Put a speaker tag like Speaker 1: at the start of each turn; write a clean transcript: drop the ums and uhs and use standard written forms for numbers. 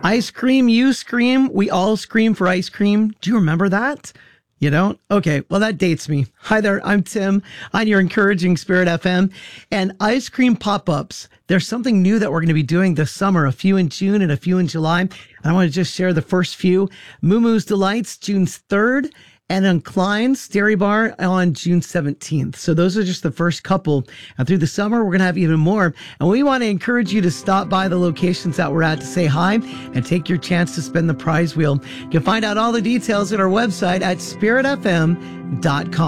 Speaker 1: Ice cream, you scream. We all scream for ice cream. Do you remember that? You don't? Okay. Well, that dates me. Hi there. I'm Tim on your Encouraging Spirit FM and ice cream pop-ups. There's something new that we're going to be doing this summer, a few in June and a few in July. And I want to just share the first few. Moo Moo's Delights, June 3rd. And on Klein's Dairy Bar on June 17th. So those are just the first couple. And through the summer, we're going to have even more. And we want to encourage you to stop by the locations that we're at to say hi and take your chance to spin the prize wheel. You can find out all the details at our website at spiritfm.com.